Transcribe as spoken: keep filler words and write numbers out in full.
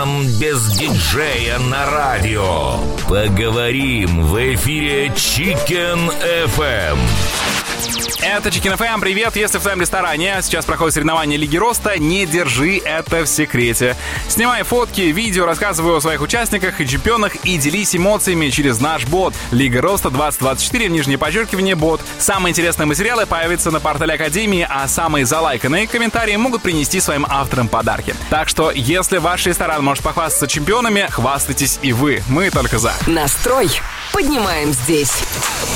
Без диджея на радио. Поговорим в эфире Chicken эф эм. Это Chicken эф эм, привет, если в твоем ресторане сейчас проходит соревнование Лиги Роста, не держи это в секрете. Снимай фотки, видео, рассказывай о своих участниках и чемпионах и делись эмоциями через наш бот. Лига Роста двадцать двадцать четыре, нижнее подчеркивание, бот. Самые интересные материалы появятся на портале Академии, а самые залайканные комментарии могут принести своим авторам подарки. Так что, если ваш ресторан может похвастаться чемпионами, хвастайтесь и вы, мы только за. Настрой поднимаем здесь.